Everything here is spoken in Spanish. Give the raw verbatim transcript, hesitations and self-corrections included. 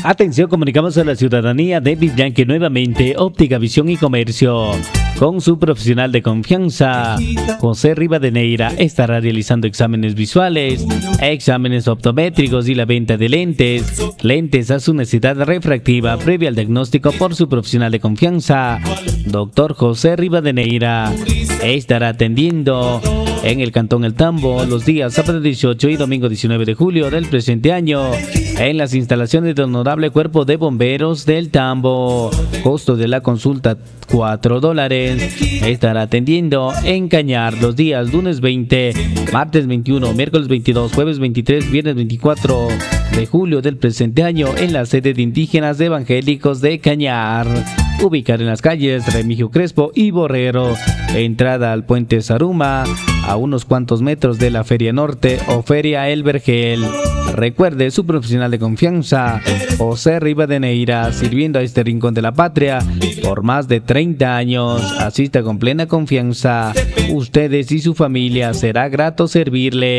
Atención, comunicamos a la ciudadanía de Vislán que nuevamente Óptica Visión y Comercio, con su profesional de confianza, José Rivadeneira, estará realizando exámenes visuales, exámenes optométricos y la venta de lentes, lentes a su necesidad refractiva previa al diagnóstico por su profesional de confianza, doctor José Rivadeneira. Estará atendiendo en el Cantón El Tambo los días sábado dieciocho y domingo diecinueve de julio del presente año en las instalaciones del Honorable Cuerpo de Bomberos del Tambo. Costo de la consulta cuatro dólares. Estará atendiendo en Cañar los días lunes veinte, martes veintiuno, miércoles veintidós, jueves veintitrés, viernes veinticuatro de julio del presente año en la sede de Indígenas Evangélicos de Cañar, ubicada en las calles Remigio Crespo y Borrero, entrada al puente Zaruma, a unos cuantos metros de la Feria Norte o Feria El Vergel. Recuerde, su profesional de confianza, José Rivadeneira, sirviendo a este rincón de la patria por más de treinta años. Asista con plena confianza. Ustedes y su familia, será grato servirle.